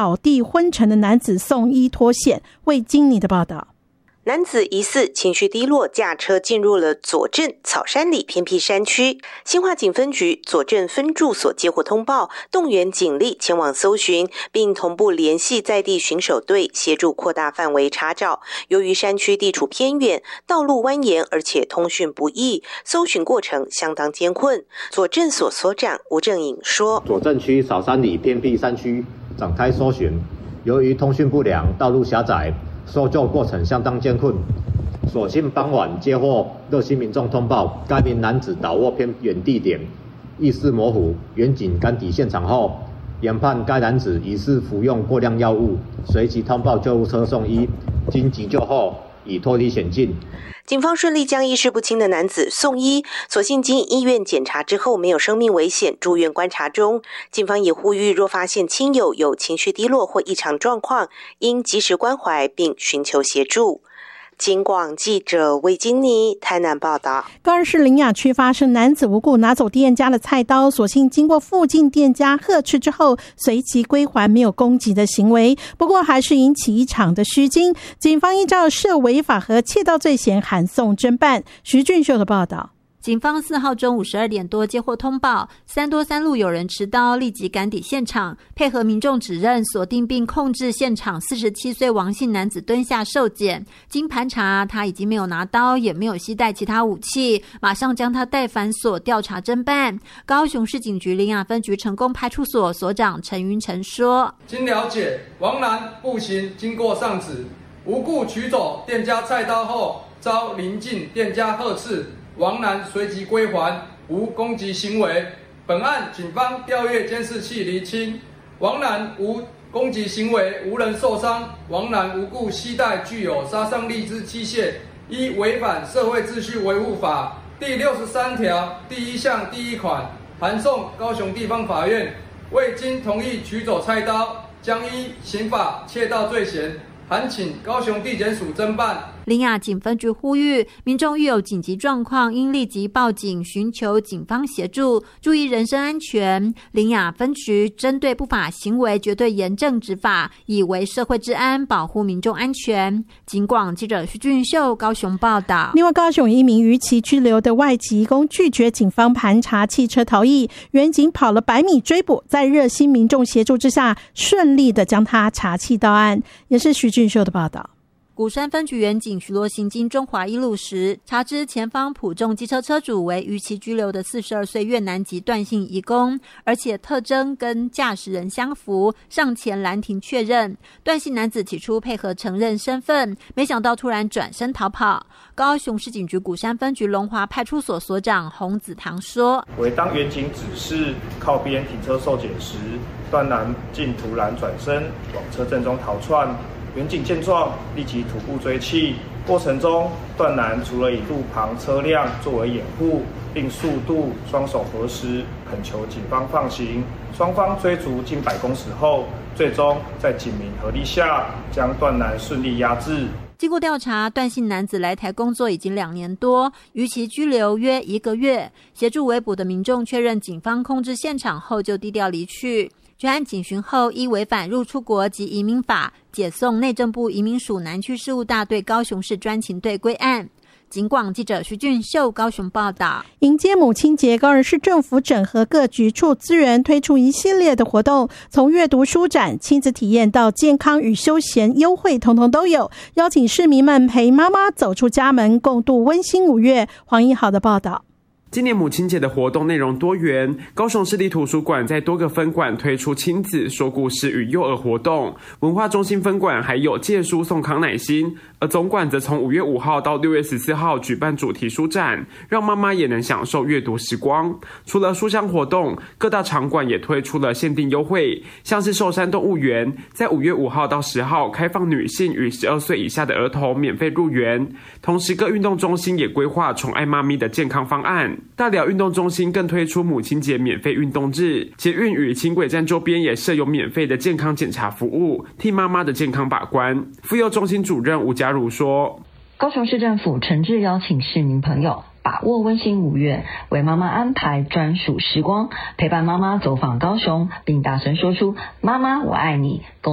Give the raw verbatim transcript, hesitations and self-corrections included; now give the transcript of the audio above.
倒地昏沉的男子送医脱险。魏金妮的报道。 男子疑似情绪低落，驾车进入了左镇草山里偏僻山区。新化警分局左镇分驻所接获通报，动员警力前往搜寻，并同步联系在地巡守队，协助扩大范围查找。由于山区地处偏远，道路蜿蜒，而且通讯不易，搜寻过程相当艰困。左镇所所长吴正颖说：“ 左镇区草山里偏僻山区展开搜寻，由于通讯不良，道路狭窄。”搜救过程相当艰困，所幸傍晚接获热心民众通报，该名男子倒卧偏远地点，意识模糊。员警赶抵现场后，研判该男子疑似服用过量药物，随即通报救护车送医，经急救后已脱离险境。 警方顺利将意识不清的男子送医，所幸经医院检查之后没有生命危险，住院观察中。警方也呼吁，若发现亲友有情绪低落或异常状况，应及时关怀并寻求协助。警广记者魏金妮台南报道。 高雄市苓雅区发生男子无故拿走店家的菜刀，所幸经过附近店家呵斥之后，随即归还，没有攻击的行为。不过还是引起一场的虚惊，警方依照涉违法和窃盗罪嫌函送侦办。徐俊秀的报道。 警方四号中午十二点多接获通报，三多三路有人持刀，立即赶抵现场，配合民众指认，锁定并控制现场四十七岁王姓男子蹲下受检。经盘查，他已经没有拿刀，也没有携带其他武器，马上将他带反所调查侦办。高雄市警局苓雅分局成功派出所所长陈云成说：“ 经了解，王男步行经过上址，无故取走店家菜刀后，遭邻近店家呵斥。”王男随即归还，无攻击行为。本案警方调阅监视器厘清，王男无攻击行为，无人受伤。王男无故携带具有杀伤力之器械，依违反社会秩序维护法第六十三条第一项第一款，函送高雄地方法院。未经同意取走菜刀，将依刑法窃盗罪嫌，函请高雄地检署侦办。 苓雅警分局呼吁民众遇有紧急状况，应立即报警，寻求警方协助，注意人身安全。苓雅分局针对不法行为绝对严正执法，以维社会治安，保护民众安全。警广记者徐俊秀高雄报道。 另外，高雄一名逾期拘留的外籍移工拒绝警方盘查汽车逃逸，员警跑了百米追捕，在热心民众协助之下，顺利的将他查缉到案。也是徐俊秀的报道。 鼓山分局员警巡逻行经中华一路时，查知前方普众机车车主为逾期拘留的四十二岁越南籍段姓移工，而且特征跟驾驶人相符，上前拦停确认。段姓男子起初配合承认身份，没想到突然转身逃跑。高雄市警局鼓山分局龙华派出所所长洪子堂说：“ 为当员警指示靠边停车受检时，段男竟突然转身往车阵中逃窜。”员警见状，立即徒步追弃。过程中，段男除了以路旁车辆作为掩护，并数度双手合十，恳求警方放行。双方追逐近百公尺后，最终在警民合力下，将段男顺利压制。 经过调查，段姓男子来台工作已经两年多，逾期拘留约一个月。协助围捕的民众确认警方控制现场后，就低调离去。专案警询后，依违反入出国及移民法，解送内政部移民署南区事务大队高雄市专勤队归案。警广记者徐俊秀高雄报道。 迎接母亲节，高雄市政府整合各局处资源，推出一系列的活动，从阅读书展、亲子体验到健康与休闲优惠，统统都有。邀请市民们陪妈妈走出家门，共度温馨五月。黄一豪的报道。 今年母亲节的活动内容多元，高雄市立图书馆在多个分馆推出亲子说故事与幼儿活动，文化中心分馆还有借书送康乃馨，而总馆则从五月五号到六月十四号举办主题书展，让妈妈也能享受阅读时光。除了书香活动，各大场馆也推出了限定优惠，像是寿山动物园在五月五号到十号开放女性与十二岁以下的儿童免费入园，同时各运动中心也规划宠爱妈咪的健康方案。大寮运动中心更推出母亲节免费运动日，捷运与轻轨站周边也设有免费的健康检查服务，替妈妈的健康把关。妇幼中心主任吴嘉如说：“ 高雄市政府诚挚邀请市民朋友把握温馨五月，为妈妈安排专属时光，陪伴妈妈走访高雄，并大声说出‘妈妈我爱你’。”